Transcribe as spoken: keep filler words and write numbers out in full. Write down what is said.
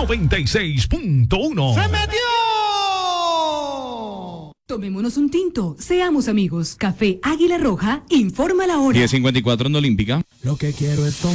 noventa y seis punto uno. ¡Se metió! Tomémonos un tinto, seamos amigos. Café Águila Roja, informa la hora. diez cincuenta y cuatro en Olímpica. Lo que quiero es